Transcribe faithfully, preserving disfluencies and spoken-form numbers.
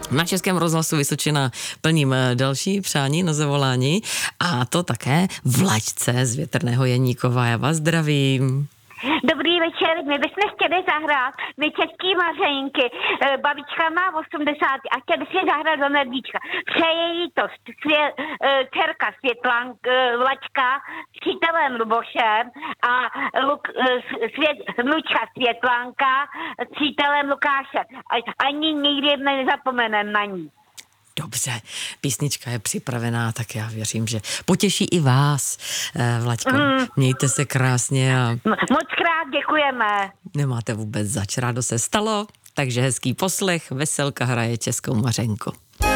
Na Českém rozhlasu Vysočina plním další přání na zavolání a to také Vlaďce z Větrného Jeníkova. Já vás zdravím. Dobrý večer, my bychom chtěli zahrát my český mařenky. Babička má osmdesát a chtěli si zahrát do Nedvíčka. Přeje jí to svě, dcerka Světlan, Vlaďka s přítelem Lubošem a Luk, svět, vnučka Světlanka s přítelem Lukáše. Ani nikdy nezapomenem na ní. Dobře, písnička je připravená, tak já věřím, že potěší i vás, Vlaďko. Mm. Mějte se krásně. A... Moc krát děkujeme. Nemáte vůbec zač, rádo se stalo, takže hezký poslech, Veselka hraje českou mařenku.